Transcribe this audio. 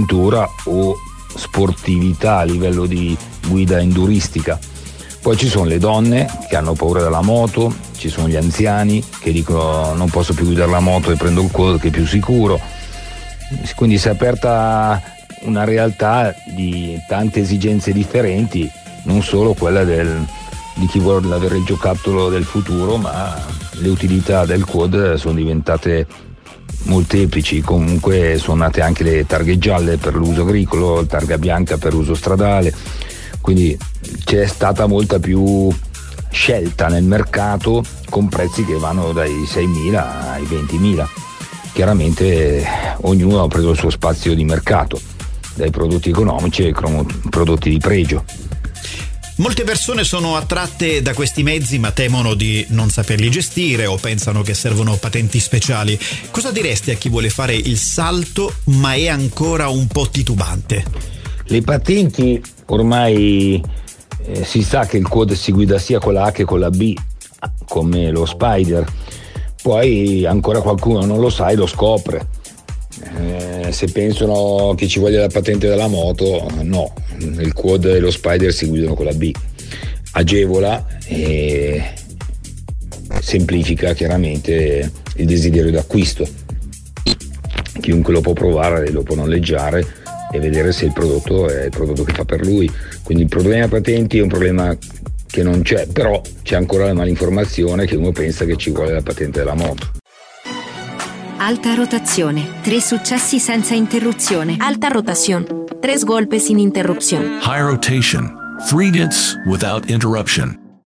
avventura o sportività a livello di guida enduristica. Poi ci sono le donne che hanno paura della moto, ci sono gli anziani che dicono non posso più guidare la moto e prendo il quad che è più sicuro. Quindi si è aperta una realtà di tante esigenze differenti, non solo quella di chi vuole avere il giocattolo del futuro, ma le utilità del quad sono diventate molteplici. Comunque sono nate anche le targhe gialle per l'uso agricolo, targa bianca per l'uso stradale, quindi c'è stata molta più scelta nel mercato con prezzi che vanno dai 6.000 ai 20.000. Chiaramente ognuno ha preso il suo spazio di mercato, dai prodotti economici ai prodotti di pregio. Molte persone sono attratte da questi mezzi ma temono di non saperli gestire o pensano che servono patenti speciali. Cosa diresti a chi vuole fare il salto ma è ancora un po' titubante? Le patenti ormai si sa che il quad si guida sia con la A che con la B, come lo Spider. Poi ancora qualcuno non lo sa e lo scopre. Se pensano che ci voglia la patente della moto, no, il quad e lo Spider si guidano con la B. Agevola e semplifica chiaramente il desiderio d'acquisto. Chiunque lo può provare, lo può noleggiare e vedere se il prodotto è il prodotto che fa per lui. Quindi il problema patenti è un problema che non c'è, però c'è ancora la malinformazione che uno pensa che ci vuole la patente della moto. Alta rotazione, 3 successi senza interruzione. Alta rotación, 3 golpes sin interrupción. High rotation, 3 hits without interruption.